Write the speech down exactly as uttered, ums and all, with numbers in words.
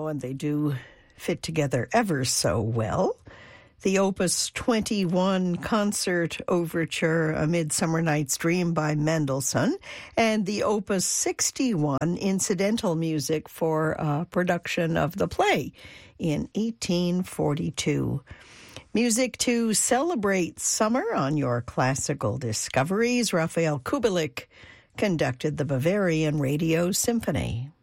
and they do fit together ever so well. The Opus twenty-one Concert Overture, A Midsummer Night's Dream by Mendelssohn, and the Opus sixty-one Incidental Music for a production of the play in eighteen forty-two. Music to celebrate summer on your classical discoveries. Rafael Kubelik conducted the Bavarian Radio Symphony.